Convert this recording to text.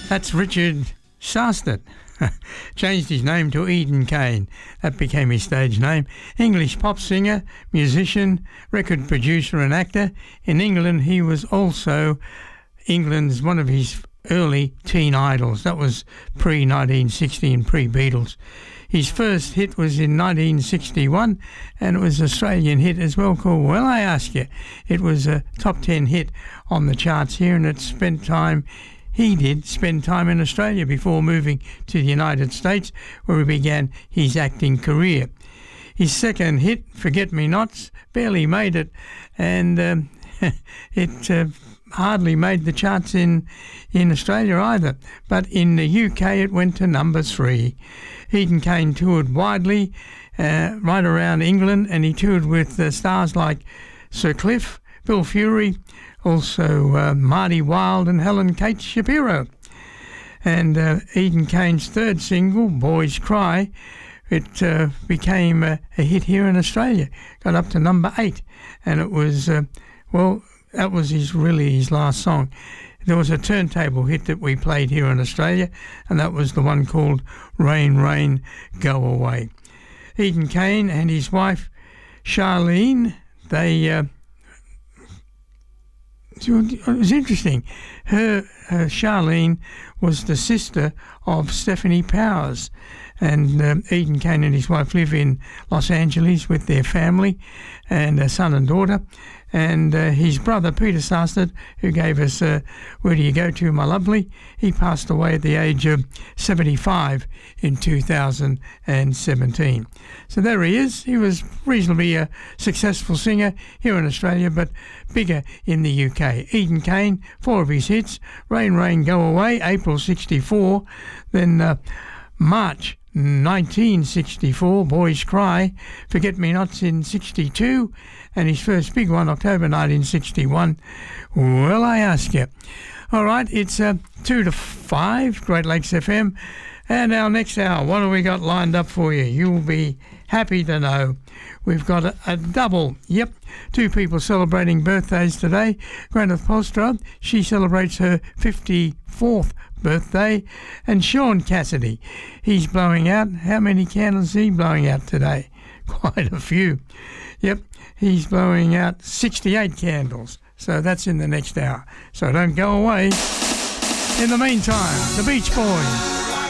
That's Richard Sastert. Changed his name to Eden Kane. That became his stage name. English pop singer, musician, record producer and actor. In England, he was also England's one of his early teen idols. That was pre-1960 and pre-Beatles. His first hit was in 1961, and it was an Australian hit as well called Well I Ask You. It was a top 10 hit on the charts here, and he did spend time in Australia before moving to the United States, where he began his acting career. His second hit, Forget Me Nots, barely made it, and it hardly made the charts in Australia either. But in the UK, it went to number 3. Eden Kane toured widely right around England, and he toured with stars like Sir Cliff, Bill Fury, also Marty Wilde and Helen Kate Shapiro. And Eden Kane's third single, Boys Cry, it became a hit here in Australia. Got up to number 8, and it was, that was his last song. There was a turntable hit that we played here in Australia, and that was the one called Rain, Rain, Go Away. Eden Kane and his wife, Charlene, it was interesting. Her Charlene was the sister of Stephanie Powers, and Eden Kane and his wife live in Los Angeles with their family and a son and daughter. And his brother, Peter Sastert, who gave us Where Do You Go To, My Lovely, he passed away at the age of 75 in 2017. So there he is. He was reasonably a successful singer here in Australia, but bigger in the UK. Eden Kane, 4 of his hits, Rain, Rain, Go Away, April 64, then March 1964, Boys Cry, Forget Me Nots in 62, and his first big one, October 1961, Well I Ask You. All right, it's 2 to 5, Great Lakes FM, and our next hour, what have we got lined up for you? You'll be happy to know we've got a double. Yep, 2 people celebrating birthdays today. Gwyneth Paltrow, she celebrates her 54th birthday, and Sean Cassidy, he's blowing out, how many candles is he blowing out today? Quite a few. Yep, he's blowing out 68 candles, so that's in the next hour, so don't go away. In the meantime, the Beach Boys.